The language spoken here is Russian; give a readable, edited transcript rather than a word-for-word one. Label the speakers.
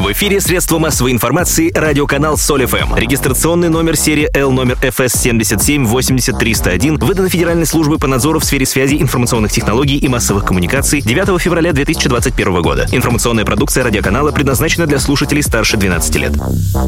Speaker 1: В эфире средства массовой информации радиоканал Соль ФМ. Регистрационный номер серии L номер ФС 7780301 выдан Федеральной службой по надзору в сфере связи, информационных технологий и массовых коммуникаций 9 февраля 2021 года. Информационная продукция радиоканала предназначена для слушателей старше 12 лет.